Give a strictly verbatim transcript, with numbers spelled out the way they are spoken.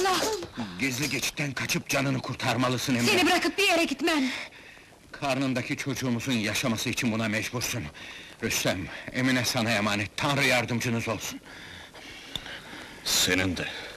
Allah'ım! Gizli geçitten kaçıp canını kurtarmalısın Emine! Seni bırakıp bir yere gitmem! Karnındaki çocuğumuzun yaşaması için buna mecbursun! Rüstem, Emine sana emanet, Tanrı yardımcınız olsun! Senin de!